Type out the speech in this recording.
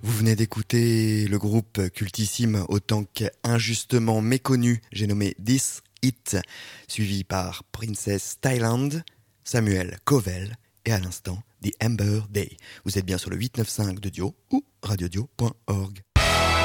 Vous venez d'écouter le groupe cultissime autant qu'injustement méconnu, j'ai nommé This It, suivi par Princess Thailand, Samuel Covell et à l'instant The Amber Day. Vous êtes bien sur le 895 de Dio ou radiodio.org.